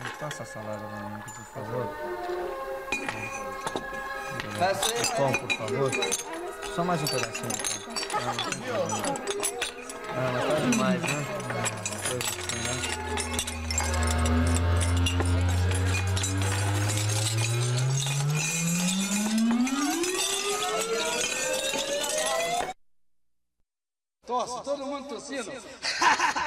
Passa a salada pra mim, por favor. Pão, por favor. Só mais um pedacinho. Mas tá demais, né? Coisa assim, né? Tosse, todo mundo tossindo.